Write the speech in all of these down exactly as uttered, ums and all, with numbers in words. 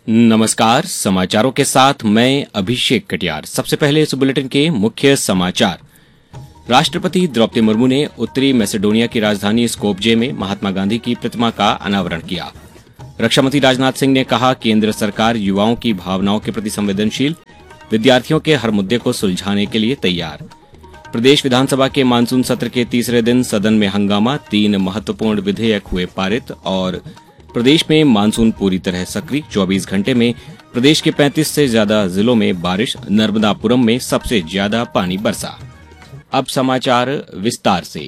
नमस्कार, समाचारों के साथ मैं अभिषेक कटियार। सबसे पहले इस बुलेटिन के मुख्य समाचार। राष्ट्रपति द्रौपदी मुर्मू ने उत्तरी मैसेडोनिया की राजधानी स्कोपजे में महात्मा गांधी की प्रतिमा का अनावरण किया। रक्षा मंत्री राजनाथ सिंह ने कहा, केंद्र सरकार युवाओं की भावनाओं के प्रति संवेदनशील, विद्यार्थियों के हर मुद्दे को सुलझाने के लिए तैयार। प्रदेश विधानसभा के मानसून सत्र के तीसरे दिन सदन में हंगामा, तीन महत्वपूर्ण विधेयक हुए पारित और प्रदेश में मानसून पूरी तरह सक्रिय। चौबीस घंटे में प्रदेश के पैंतीस से ज्यादा जिलों में बारिश, नर्मदापुरम में सबसे ज्यादा पानी बरसा। अब समाचार विस्तार से।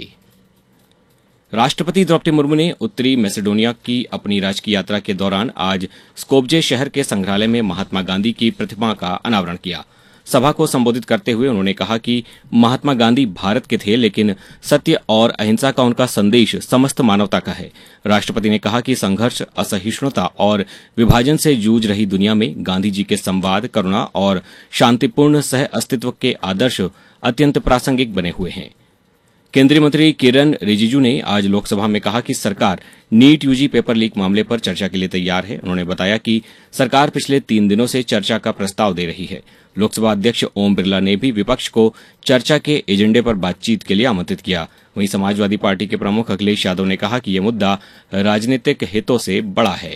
राष्ट्रपति द्रौपदी मुर्मू ने उत्तरी मैसेडोनिया की अपनी राजकीय यात्रा के दौरान आज स्कोपजे शहर के संग्रहालय में महात्मा गांधी की प्रतिमा का अनावरण किया। सभा को संबोधित करते हुए उन्होंने कहा कि महात्मा गांधी भारत के थे, लेकिन सत्य और अहिंसा का उनका संदेश समस्त मानवता का है। राष्ट्रपति ने कहा कि संघर्ष, असहिष्णुता और विभाजन से जूझ रही दुनिया में गांधी जी के संवाद, करुणा और शांतिपूर्ण सह अस्तित्व के आदर्श अत्यंत प्रासंगिक बने हुए हैं। केंद्रीय मंत्री किरण रिजिजू ने आज लोकसभा में कहा कि सरकार नीट यूजी पेपर लीक मामले पर चर्चा के लिए तैयार है। उन्होंने बताया कि सरकार पिछले तीन दिनों से चर्चा का प्रस्ताव दे रही है। लोकसभा अध्यक्ष ओम बिरला ने भी विपक्ष को चर्चा के एजेंडे पर बातचीत के लिए आमंत्रित किया। वहीं समाजवादी पार्टी के प्रमुख अखिलेश यादव ने कहा कि यह मुद्दा राजनीतिक हितों से बड़ा है।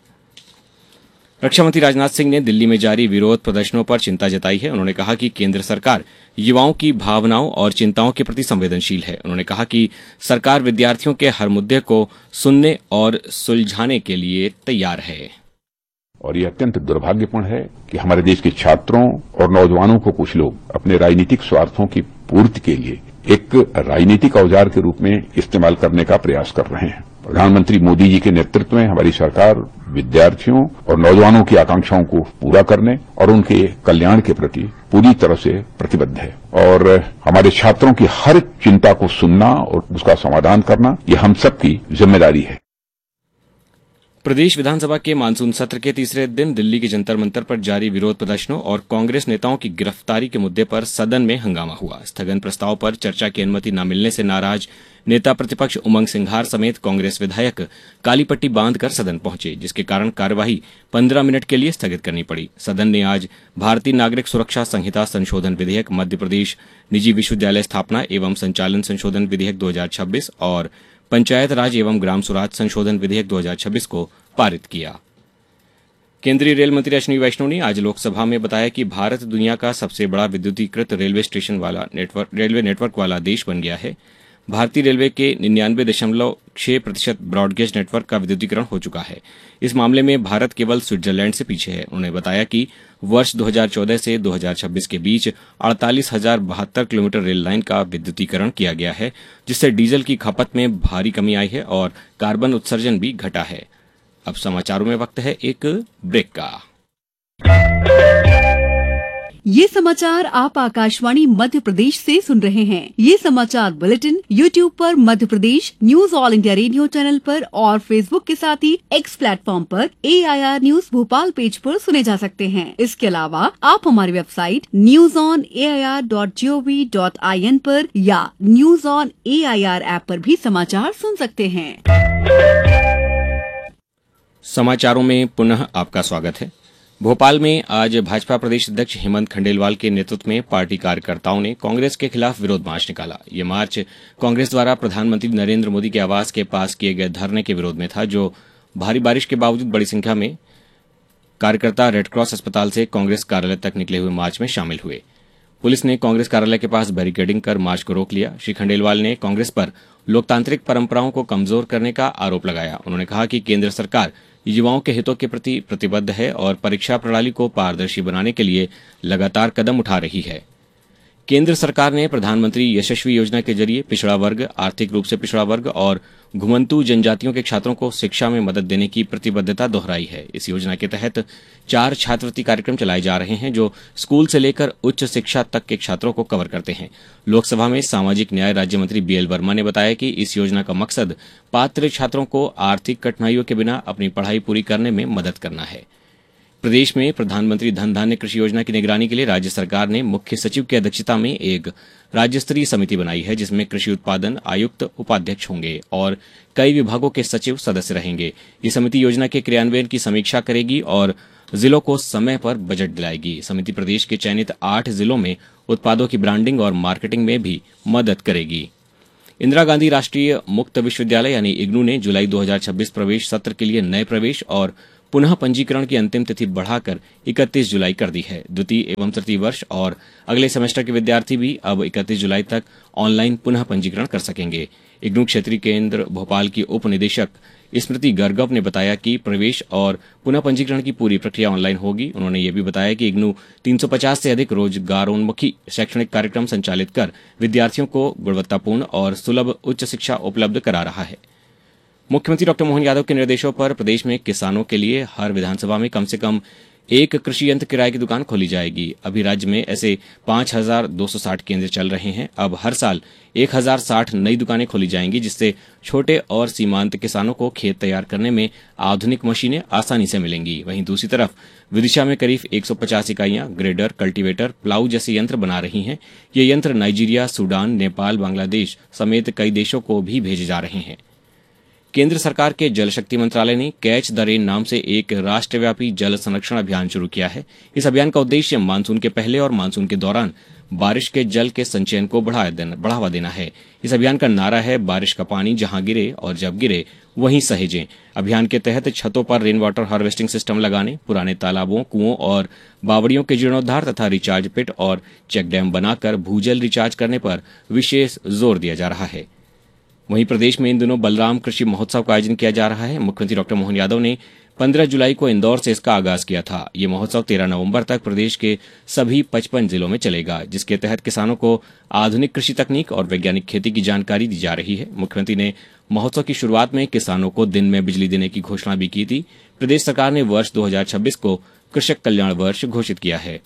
रक्षा मंत्री राजनाथ सिंह ने दिल्ली में जारी विरोध प्रदर्शनों पर चिंता जताई है। उन्होंने कहा कि केंद्र सरकार युवाओं की भावनाओं और चिंताओं के प्रति संवेदनशील है। उन्होंने कहा कि सरकार विद्यार्थियों के हर मुद्दे को सुनने और सुलझाने के लिए तैयार है। और ये अत्यंत दुर्भाग्यपूर्ण है कि हमारे देश के छात्रों और नौजवानों को कुछ लोग अपने राजनीतिक स्वार्थों की पूर्ति के लिए एक राजनीतिक औजार के रूप में इस्तेमाल करने का प्रयास कर रहे हैं। प्रधानमंत्री मोदी जी के नेतृत्व में हमारी सरकार विद्यार्थियों और नौजवानों की आकांक्षाओं को पूरा करने और उनके कल्याण के प्रति पूरी तरह से प्रतिबद्ध है। और हमारे छात्रों की हर चिंता को सुनना और उसका समाधान करना ये हम सबकी जिम्मेदारी है। प्रदेश विधानसभा के मानसून सत्र के तीसरे दिन दिल्ली के जंतर मंतर पर जारी विरोध प्रदर्शनों और कांग्रेस नेताओं की गिरफ्तारी के मुद्दे पर सदन में हंगामा हुआ। स्थगन प्रस्ताव पर चर्चा की अनुमति न मिलने से नाराज नेता प्रतिपक्ष उमंग सिंघार समेत कांग्रेस विधायक काली पट्टी बांधकर सदन पहुंचे, जिसके कारण कार्यवाही पंद्रह मिनट के लिए स्थगित करनी पड़ी। सदन ने आज भारतीय नागरिक सुरक्षा संहिता संशोधन विधेयक, मध्य प्रदेश निजी विश्वविद्यालय स्थापना एवं संचालन संशोधन विधेयक दो हजार छब्बीस और पंचायत राज एवं ग्राम स्वराज संशोधन विधेयक दो हजार छब्बीस को पारित किया। केंद्रीय रेल मंत्री अश्विनी वैष्णव ने आज लोकसभा में बताया कि भारत दुनिया का सबसे बड़ा विद्युतीकृत रेलवे स्टेशन वाला नेटवर्क रेलवे नेटवर्क वाला देश बन गया है। भारतीय रेलवे के निन्यानवे दशमलव छह प्रतिशत ब्रॉडगेज नेटवर्क का विद्युतीकरण हो चुका है। इस मामले में भारत केवल स्विट्जरलैंड से पीछे है। उन्होंने बताया कि वर्ष दो हजार चौदह से दो हजार छब्बीस के बीच अड़तालीस हजार बहत्तर किलोमीटर रेल लाइन का विद्युतीकरण किया गया है, जिससे डीजल की खपत में भारी कमी आई है और कार्बन उत्सर्जन भी घटा है। अब समाचारों में वक्त है एक ब्रेक का। ये समाचार आप आकाशवाणी मध्य प्रदेश से सुन रहे हैं। ये समाचार बुलेटिन यूट्यूब पर Madhya Pradesh news all India radio channel पर और फेसबुक के साथ ही एक्स प्लेटफॉर्म पर ए I R news Bhopal page पर सुने जा सकते हैं। इसके अलावा आप हमारी website news on A I R dot G O V dot I N पर या news on A I R app पर भी समाचार सुन सकते हैं। समाचारों में पुनः आपका स्वागत है। भोपाल में आज भाजपा प्रदेश अध्यक्ष हेमंत खंडेलवाल के नेतृत्व में पार्टी कार्यकर्ताओं ने कांग्रेस के खिलाफ विरोध मार्च निकाला। ये मार्च कांग्रेस द्वारा प्रधानमंत्री नरेंद्र मोदी के आवास के पास किए गए धरने के विरोध में था, जो भारी बारिश के बावजूद बड़ी संख्या में कार्यकर्ता रेडक्रॉस अस्पताल से कांग्रेस कार्यालय तक निकले हुए मार्च में शामिल हुए। पुलिस ने कांग्रेस कार्यालय के पास बैरिकेडिंग कर मार्च को रोक लिया। श्री खंडेलवाल ने कांग्रेस पर लोकतांत्रिक परंपराओं को कमजोर करने का आरोप लगाया। उन्होंने कहा कि केंद्र सरकार युवाओं के हितों के प्रति प्रतिबद्ध है और परीक्षा प्रणाली को पारदर्शी बनाने के लिए लगातार कदम उठा रही है। केंद्र सरकार ने प्रधानमंत्री यशस्वी योजना के जरिए पिछड़ा वर्ग, आर्थिक रूप से पिछड़ा वर्ग और घुमंतू जनजातियों के छात्रों को शिक्षा में मदद देने की प्रतिबद्धता दोहराई है। इस योजना के तहत चार छात्रवृत्ति कार्यक्रम चलाए जा रहे हैं, जो स्कूल से लेकर उच्च शिक्षा तक के छात्रों को कवर करते हैं। लोकसभा में सामाजिक न्याय राज्य मंत्री बी एल वर्मा ने बताया कि इस योजना का मकसद पात्र छात्रों को आर्थिक कठिनाइयों के बिना अपनी पढ़ाई पूरी करने में मदद करना है। प्रदेश में प्रधानमंत्री धन धान्य कृषि योजना की निगरानी के लिए राज्य सरकार ने मुख्य सचिव की अध्यक्षता में एक राज्य स्तरीय समिति बनाई है, जिसमें कृषि उत्पादन आयुक्त उपाध्यक्ष होंगे और कई विभागों के सचिव सदस्य रहेंगे। ये समिति योजना के क्रियान्वयन की समीक्षा करेगी और जिलों को समय पर बजट दिलाएगी। समिति प्रदेश के चयनित आठ जिलों में उत्पादों की ब्रांडिंग और मार्केटिंग में भी मदद करेगी। इंदिरा गांधी राष्ट्रीय मुक्त विश्वविद्यालय यानी इग्नू ने जुलाई दो हज़ार छब्बीस प्रवेश सत्र के लिए नए प्रवेश और पुनः पंजीकरण की अंतिम तिथि बढ़ाकर इकतीस जुलाई कर दी है। द्वितीय एवं तृतीय वर्ष और अगले सेमेस्टर के विद्यार्थी भी अब इकतीस जुलाई तक ऑनलाइन पुनः पंजीकरण कर सकेंगे। इग्नू क्षेत्रीय केंद्र भोपाल की उप निदेशक स्मृति गर्गव ने बताया कि प्रवेश और पुनः पंजीकरण की पूरी प्रक्रिया ऑनलाइन होगी। उन्होंने ये भी बताया कि इग्नू तीन सौ पचास से अधिक रोजगारोन्मुखी शैक्षणिक कार्यक्रम संचालित कर विद्यार्थियों को गुणवत्तापूर्ण और सुलभ उच्च शिक्षा उपलब्ध करा रहा है। मुख्यमंत्री डॉक्टर मोहन यादव के निर्देशों पर प्रदेश में किसानों के लिए हर विधानसभा में कम से कम एक कृषि यंत्र किराए की दुकान खोली जाएगी। अभी राज्य में ऐसे पांच हजार दो सौ साठ केंद्र चल रहे हैं। अब हर साल एक हजार साठ नई दुकानें खोली जाएंगी, जिससे छोटे और सीमांत किसानों को खेत तैयार करने में आधुनिक मशीनें आसानी से मिलेंगी। वहीं दूसरी तरफ विदिशा में करीब एक सौ पचास इकाइयां ग्रेडर, कल्टीवेटर, प्लाऊ जैसे यंत्र बना रही हैं। ये यंत्र नाइजीरिया, सूडान, नेपाल, बांग्लादेश समेत कई देशों को भी भेजे जा रहे हैं। केंद्र सरकार के जल शक्ति मंत्रालय ने कैच द रेन नाम से एक राष्ट्रव्यापी जल संरक्षण अभियान शुरू किया है। इस अभियान का उद्देश्य मानसून के पहले और मानसून के दौरान बारिश के जल के संचयन को बढ़ावा देना है। इस अभियान का नारा है, बारिश का पानी जहां गिरे और जब गिरे वहीं सहेजें। अभियान के तहत छतों पर रेन वाटर हार्वेस्टिंग सिस्टम लगाने, पुराने तालाबों, कुओं और बावड़ियों के जीर्णोद्धार तथा रिचार्ज पिट और चेक डैम बनाकर भूजल रिचार्ज करने पर विशेष जोर दिया जा रहा है। वहीं प्रदेश में इन दिनों बलराम कृषि महोत्सव का आयोजन किया जा रहा है। मुख्यमंत्री डॉक्टर मोहन यादव ने पंद्रह जुलाई को इंदौर से इसका आगाज किया था। ये महोत्सव तेरह नवंबर तक प्रदेश के सभी पचपन जिलों में चलेगा, जिसके तहत किसानों को आधुनिक कृषि तकनीक और वैज्ञानिक खेती की जानकारी दी जा रही है। मुख्यमंत्री ने महोत्सव की शुरुआत में किसानों को दिन में बिजली देने की घोषणा भी की थी। प्रदेश सरकार ने वर्ष दो हजार छब्बीस को कृषक कल्याण वर्ष घोषित किया है।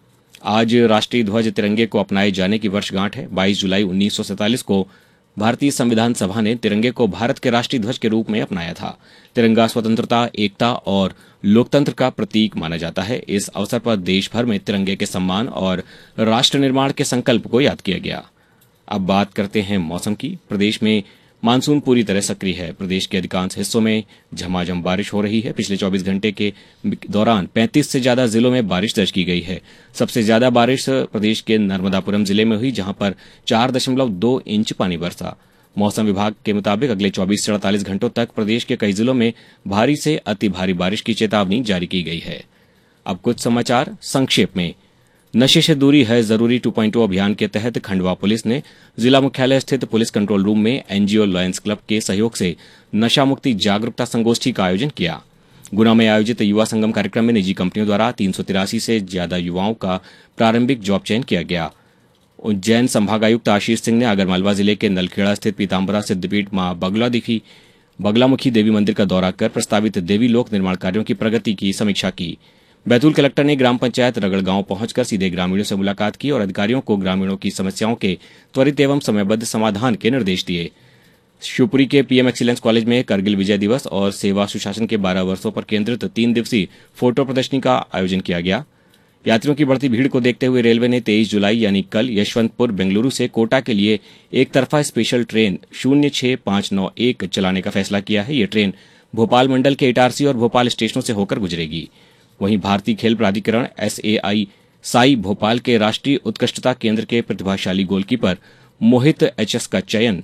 आज राष्ट्रीय ध्वज तिरंगे को अपनाए जाने की वर्षगांठ है। बाईस जुलाई उन्नीस सौ सैंतालीस को भारतीय संविधान सभा ने तिरंगे को भारत के राष्ट्रीय ध्वज के रूप में अपनाया था। तिरंगा स्वतंत्रता, एकता और लोकतंत्र का प्रतीक माना जाता है। इस अवसर पर देश भर में तिरंगे के सम्मान और राष्ट्र निर्माण के संकल्प को याद किया गया। अब बात करते हैं मौसम की। प्रदेश में मानसून पूरी तरह सक्रिय है। प्रदेश के अधिकांश हिस्सों में झमाझम बारिश हो रही है। पिछले चौबीस घंटे के दौरान पैंतीस से ज्यादा जिलों में बारिश दर्ज की गई है। सबसे ज्यादा बारिश प्रदेश के नर्मदापुरम जिले में हुई, जहां पर चार दशमलव दो इंच पानी बरसा। मौसम विभाग के मुताबिक अगले चौबीस से अड़तालीस घंटों तक प्रदेश के कई जिलों में भारी से अति भारी बारिश की चेतावनी जारी की गई है। अब कुछ समाचार संक्षेप में। नशे से दूरी है जरूरी टू पॉइंट ओ अभियान के तहत खंडवा पुलिस ने जिला मुख्यालय स्थित पुलिस कंट्रोल रूम में एनजीओ लॉयंस क्लब के सहयोग से नशा मुक्ति जागरूकता संगोष्ठी का आयोजन किया। गुना में आयोजित युवा संगम कार्यक्रम में निजी कंपनियों द्वारा तीन सौ तिरासी से ज्यादा युवाओं का प्रारंभिक जॉब चयन किया गया। उज्जैन संभागायुक्त आशीष सिंह ने आगरमालवा जिले के नलखेड़ा स्थित पीताम्बरा सिद्धपीठ मां बगलामुखी बगलामुखी देवी मंदिर का दौरा कर प्रस्तावित देवी लोक निर्माण कार्यों की प्रगति की समीक्षा की। बैतूल कलेक्टर ने ग्राम पंचायत रगड़ गांव पहुंचकर सीधे ग्रामीणों से मुलाकात की और अधिकारियों को ग्रामीणों की समस्याओं के त्वरित एवं समयबद्ध समाधान के निर्देश दिए। शिवपुरी के पीएम एक्सीलेंस कॉलेज में करगिल विजय दिवस और सेवा सुशासन के बारह वर्षों पर केंद्रित तीन दिवसीय फोटो प्रदर्शनी का आयोजन किया गया। यात्रियों की बढ़ती भीड़ को देखते हुए रेलवे ने तेईस जुलाई यानी कल यशवंतपुर बेंगलुरु से कोटा के लिए एक तरफा स्पेशल ट्रेन शून्य छह पांच नौ एक चलाने का फैसला किया है। ये ट्रेन भोपाल मंडल के इटारसी और भोपाल स्टेशनों से होकर गुजरेगी। वहीं भारतीय खेल प्राधिकरण एस ए आई साई भोपाल के राष्ट्रीय उत्कृष्टता केंद्र के प्रतिभाशाली गोलकीपर मोहित एचएस का चयन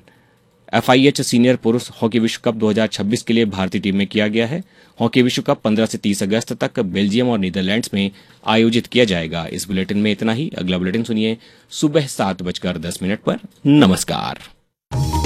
एफआईएच सीनियर पुरुष हॉकी विश्व कप दो हज़ार छब्बीस के लिए भारतीय टीम में किया गया है। हॉकी विश्व कप पंद्रह से तीस अगस्त तक बेल्जियम और नीदरलैंड्स में आयोजित किया जाएगा। इस बुलेटिन में इतना ही। अगला बुलेटिन सुनिए सुबह सात बजकर दस मिनट पर। नमस्कार।